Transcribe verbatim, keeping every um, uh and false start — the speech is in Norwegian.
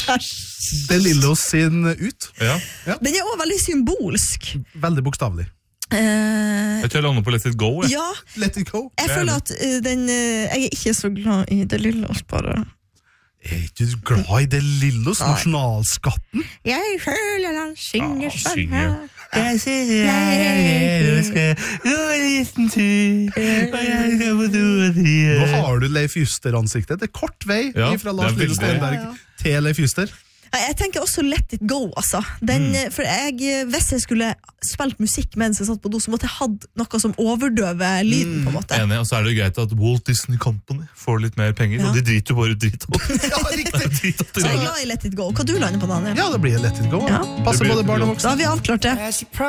De Lillos sin Ut. Ja. Ja. Den er også veldig symbolsk. Veldig bokstavlig. Uh, jeg tror jeg lander på Let It Go. Jeg. Ja, Let It Go. Jeg føler at uh, den uh, jeg er ikke så glad i De Lillos, bare. Jeg er ikke glad i De Lillos, nasjonalskatten. Jeg føler han synger Ja, sånn synger. her. Jeg synes jeg skal gå en liten tur, og jeg skal på do og Nå trie. har du Leif Juster-ansiktet. Det er kort vei Ja, fra det Lars er Lillo veldig- Stenberg Ja, ja. til Leif Juster. Jeg tenker også Let It Go, altså. Den, Mm. for jeg, hvis jeg skulle spilt musikk mens jeg satt på do, så måtte jeg hatt noe som overdøver lyden, på en måte. Enig, og så er det jo greit at Walt Disney Company får litt mer penger, Ja. og de driter jo bare drit av det. Ja, riktig. Så jeg er glad i Let It Go. Hva du lander på, Daniel? Ja, det blir Let It Go. Ja. Passer Det blir både barn og Let It Go. voksne. Da har vi avklart det.